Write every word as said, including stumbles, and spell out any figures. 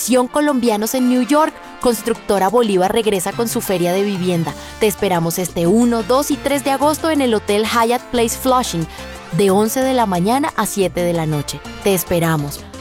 Atención colombianos en New York, Constructora Bolívar regresa con su feria de vivienda. Te esperamos este uno, dos y tres de agosto en el Hotel Hyatt Place Flushing, de once de la mañana a siete de la noche. Te esperamos.